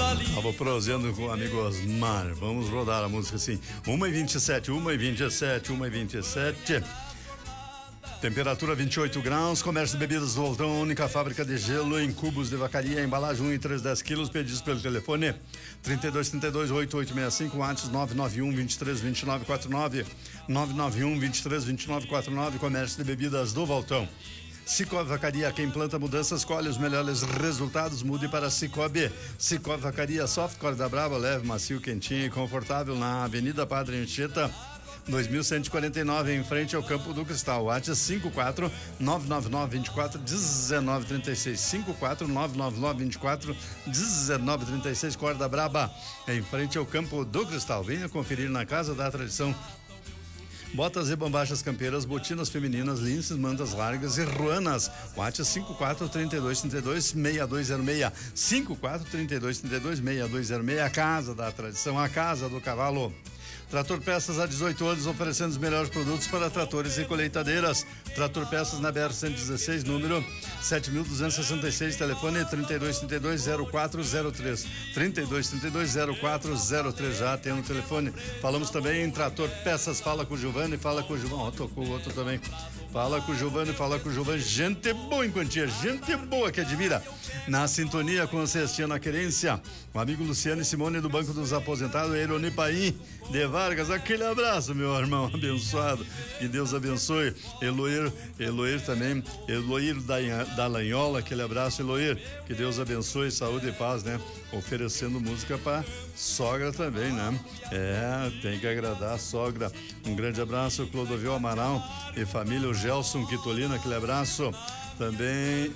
Tava prosendo com o amigo Osmar. Vamos rodar a música assim. 1h27, 1h27, 1h27. Temperatura 28 graus. Comércio de bebidas do Voltão, única fábrica de gelo em cubos de vacaria, embalagem 1 e 3, 10 quilos. Pedidos pelo telefone 3232-8865, WhatsApp 991-23-2949, 991-23-2949. Comércio de bebidas do Voltão. Cicobi Vacaria, quem planta mudanças colhe os melhores resultados. Mude para Cicobi. Cicobi Vacaria, soft corda brava, leve, macio, quentinho e confortável, na Avenida Padre Anchieta 2149, em frente ao Campo do Cristal. WhatsApp 54 999 24 1936, 54 999 24 1936. Corda Braba, em frente ao Campo do Cristal. Venha conferir na Casa da Tradição. Botas e bombachas campeiras, botinas femininas, linces, mantas largas e ruanas. WhatsApp 54 32 32 6206, 54 32 32 6206. A Casa da Tradição, a Casa do Cavalo. Trator Peças, há 18 anos, oferecendo os melhores produtos para tratores e colheitadeiras. Trator Peças na BR-116, número 7266, telefone 3232-0403, 3232-0403. Já tem no telefone. Falamos também em Trator Peças. Fala com o Giovanni, fala com o Giovanni. Ó, tocou o outro também. Fala com o Giovanni, fala com o Giovanni. Gente boa em quantia, gente boa que admira. Na sintonia com a Cestinha na Querência, o amigo Luciano e Simone do Banco dos Aposentados, Eroni Paim de Vargas. Aquele abraço, meu irmão abençoado. Que Deus abençoe. Eloir também. Eloir da Lanhola, aquele abraço, Eloir. Que Deus abençoe, saúde e paz, né? Oferecendo música pra sogra também, né? Tem que agradar a sogra. Um grande abraço, Clodovil Amaral e família, o Gelson Quitolino, aquele abraço. Também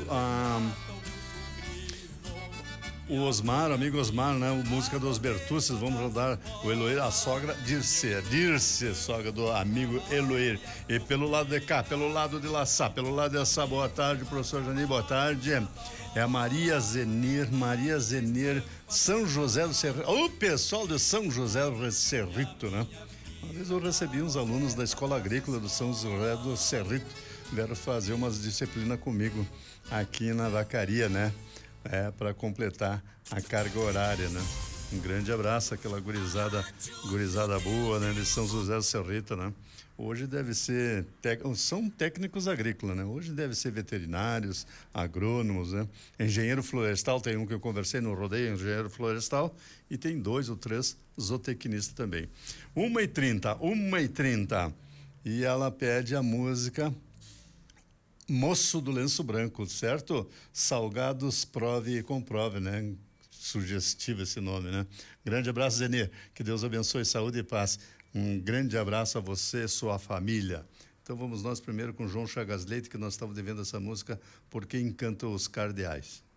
o Osmar, amigo Osmar, né? Música dos Bertucci. Vamos rodar o Eloir, a sogra Dirce, sogra do amigo Eloir. E pelo lado de cá, pelo lado de Laçá, pelo lado dessa, boa tarde, professor Jani, boa tarde. É a Maria Zenir, São José do Cerrito. O pessoal de São José do Cerrito, né? Uma vez eu recebi uns alunos da Escola Agrícola do São José do Cerrito, vieram fazer umas disciplinas comigo aqui na vacaria, né? Para completar a carga horária, né? Um grande abraço àquela gurizada boa, né? De São José do Cerrito, né? Hoje deve ser, são técnicos agrícolas, né? Hoje deve ser veterinários, agrônomos, né? Engenheiro florestal, tem um que eu conversei no rodeio, engenheiro florestal, e tem 2 ou 3 zootecnistas também. 1h30, e ela pede a música Moço do Lenço Branco, certo? Salgados, prove e comprove, né? Sugestivo esse nome, né? Grande abraço, Zenir. Que Deus abençoe, saúde e paz. Um grande abraço a você e sua família. Então vamos nós primeiro com João Chagas Leite, que nós estamos devendo essa música Por Quem Encanta os Cardeais.